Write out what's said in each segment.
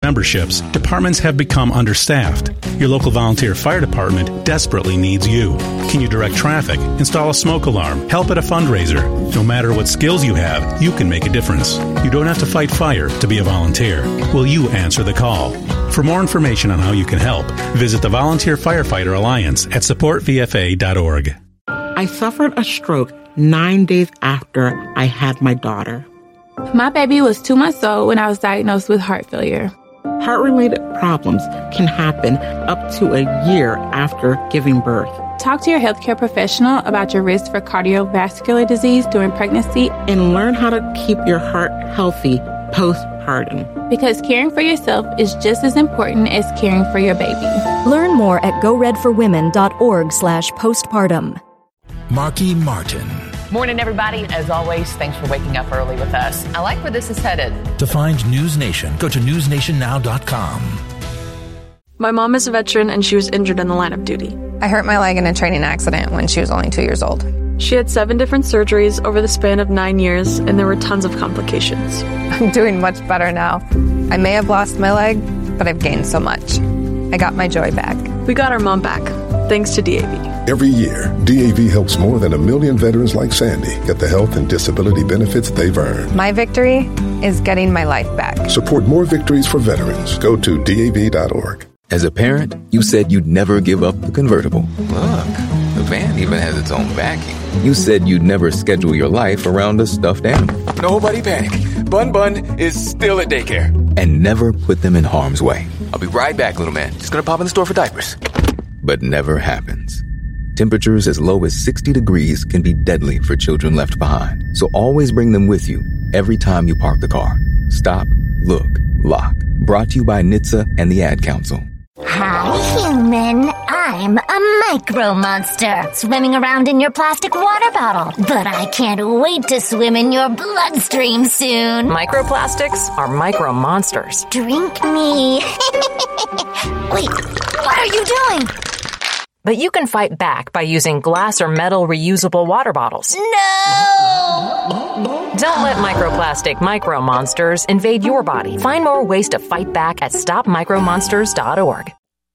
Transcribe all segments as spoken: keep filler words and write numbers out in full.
memberships, departments have become understaffed. Your local volunteer fire department desperately needs you. Can you direct traffic, install a smoke alarm, help at a fundraiser? No matter what skills you have, you can make a difference. You don't have to fight fire to be a volunteer. Will you answer the call? For more information on how you can help, visit the Volunteer Firefighter Alliance at support v f a dot org. I suffered a stroke nine days after I had my daughter. My baby was two months old when I was diagnosed with heart failure. Heart-related problems can happen up to a year after giving birth. Talk to your healthcare professional about your risk for cardiovascular disease during pregnancy and learn how to keep your heart healthy postpartum. Because caring for yourself is just as important as caring for your baby. Learn more at go red for women dot org slash postpartum. Marky Martin. Morning, everybody. As always, thanks for waking up early with us. I like where this is headed. To find News Nation, go to news nation now dot com. My mom is a veteran and she was injured in the line of duty. I hurt my leg in a training accident when she was only two years old. She had seven different surgeries over the span of nine years, and there were tons of complications. I'm doing much better now. I may have lost my leg, but I've gained so much. I got my joy back. We got our mom back, thanks to D A V. Every year, D A V helps more than a million veterans like Sandy get the health and disability benefits they've earned. My victory is getting my life back. Support more victories for veterans. Go to D A V dot org. As a parent, you said you'd never give up the convertible. Look, the van even has its own backing. You said you'd never schedule your life around a stuffed animal. Nobody panic. Bun Bun is still at daycare. And never put them in harm's way. I'll be right back, little man. Just gonna pop in the store for diapers. But never happens. Temperatures as low as sixty degrees can be deadly for children left behind. So always bring them with you every time you park the car. Stop, look, lock. Brought to you by N H T S A and the Ad Council. Hi, human. I'm a micro monster swimming around in your plastic water bottle. But I can't wait to swim in your bloodstream soon. Microplastics are micro monsters. Drink me. Wait, what are you doing? But you can fight back by using glass or metal reusable water bottles. No! Don't let microplastic micro monsters invade your body. Find more ways to fight back at stop micro monsters dot org.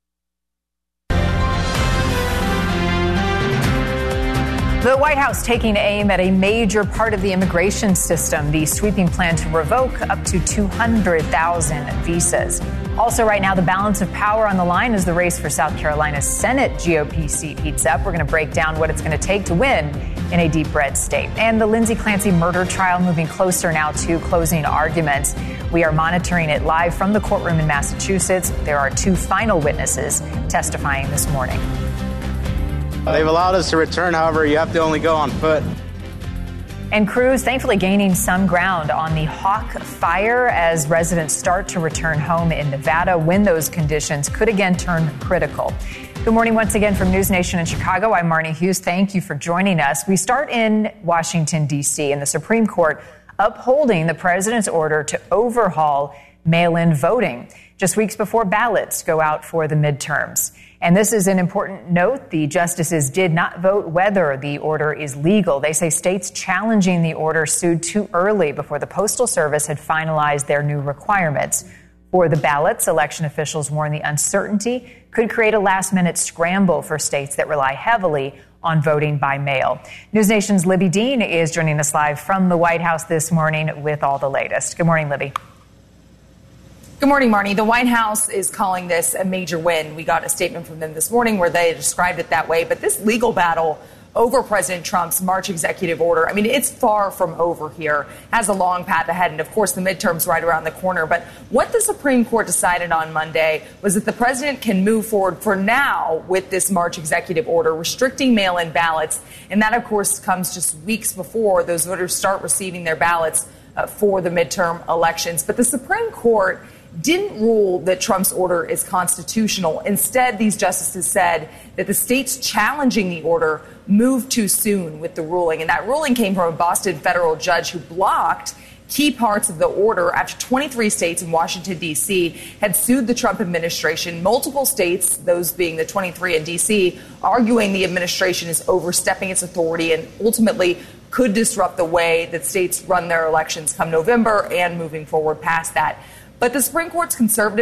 The White House taking aim at a major part of the immigration system, the sweeping plan to revoke up to two hundred thousand visas. Also right now, the balance of power on the line as the race for South Carolina's Senate G O P seat heats up. We're going to break down what it's going to take to win in a deep red state. And the Lindsay Clancy murder trial moving closer now to closing arguments. We are monitoring it live from the courtroom in Massachusetts. There are two final witnesses testifying this morning. They've allowed us to return, however, you have to only go on foot. And crews thankfully gaining some ground on the Hawk fire as residents start to return home in Nevada when those conditions could again turn critical. Good morning once again from News Nation in Chicago. I'm Marnie Hughes. Thank you for joining us. We start in Washington, D C, and the Supreme Court upholding the president's order to overhaul mail-in voting just weeks before ballots go out for the midterms. And this is an important note. The justices did not vote whether the order is legal. They say states challenging the order sued too early before the Postal Service had finalized their new requirements. For the ballots, election officials warn the uncertainty could create a last-minute scramble for states that rely heavily on voting by mail. News Nation's Libby Dean is joining us live from the White House this morning with all the latest. Good morning, Libby. Good morning, Marnie. The White House is calling this a major win. We got a statement from them this morning where they described it that way. But this legal battle over President Trump's March executive order, I mean, it's far from over here, has a long path ahead. And, of course, the midterms right around the corner. But what the Supreme Court decided on Monday was that the president can move forward for now with this March executive order restricting mail-in ballots. And that, of course, comes just weeks before those voters start receiving their ballots uh, for the midterm elections. But the Supreme Court didn't rule that Trump's order is constitutional. Instead, these justices said that the states challenging the order moved too soon with the ruling. And that ruling came from a Boston federal judge who blocked key parts of the order after twenty-three states in Washington, D C had sued the Trump administration. Multiple states, those being the twenty-three in D C, arguing the administration is overstepping its authority and ultimately could disrupt the way that states run their elections come November and moving forward past that. But the Supreme Court's conservative